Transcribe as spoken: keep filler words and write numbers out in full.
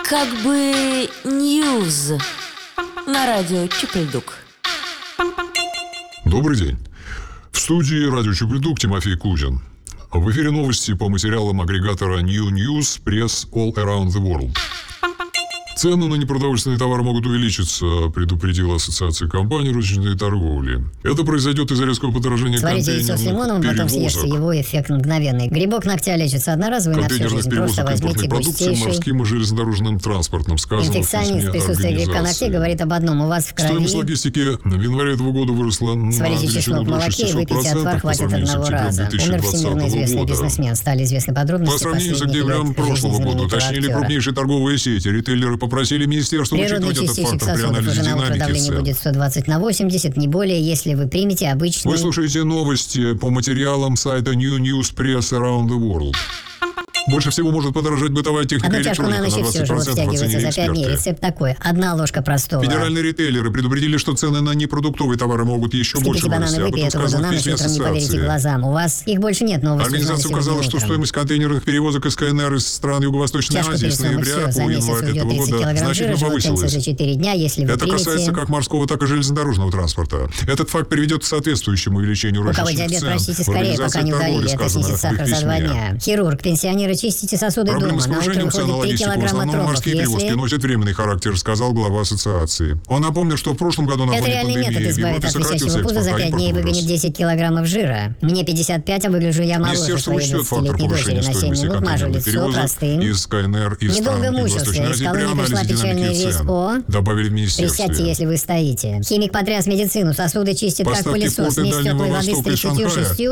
Как бы ньюз на радио Чупельдук. Добрый день. В студии радио Чупельдук Тимофей Кузин. В эфире новости по материалам агрегатора New News Press All Around the World. Цены на непродовольственные товары могут увеличиться, предупредила Ассоциация компаний розничной торговли. Это произойдет из-за резкого подорожания Сварите яйцо с лимоном, потом съешьте его, эффект мгновенный. Грибок ногтя лечится одноразовый на всю жизнь. Просто возьмите густейший. Морским и железнодорожным транспортом, сказано инфекционист, присутствие грибка ногтей говорит об одном: у вас в крови. Стоимость логистики в январе этого года выросла на Сварите чеснок в молоке и выпейте отвар, хватит одного раза. Умер всемирно известный бизнесмен. Стали известны подробности. По сравнению с октябрем прошлого года уточнили крупнейшие торговые сети. Ритейлеры попросили министерство природный частичек сосудов уже на утро давление будет сто двадцать на восемьдесят, не более, если вы примете обычный... Вы слушаете новости по материалам сайта New News Press Around the World. Больше всего может подорожать бытовая техника и электроника на двадцать процентов, оценили за пять дней. эксперты. Рецепт такой: одна ложка простого. Федеральные ритейлеры предупредили, что цены на непродуктовые товары могут еще больше вырасти. Об этом сказано в письме ассоциации. Не поверите глазам. У вас их больше нет, но у вас... Организация указала, что стоимость контейнерных перевозок из КНР из стран Юго-Восточной Азии с ноября по январь этого года значительно повысилась. Это касается как морского, так и железнодорожного транспорта. Этот факт приведет к соответствующему увеличению розничных цен. У кого диабет, простите, скорее, пока не удалили. Это снизит сахар за два дня. Хирург, пенсионеры, чистите сосуды. Проблемы с повышением цен на логистику в основном морские перевозки носят временный характер, сказал глава ассоциации. Он напомнил, что в прошлом году на фоне пандемии в Европе сократился экспорт, за пять дней выгонит десять килограммов жира. Мне пятьдесят пять, а выгляжу я моложе своей двадцатилетней дочери. На семь минут мажу лицо простым. Из КНР и стран Юго-Восточной Азии при анализе динамики цен добавили в министерстве. Присядьте, если вы стоите. Химик потряс медицину, сосуды чистит как пылесос. Смесь теплой воды с тридцатью шестью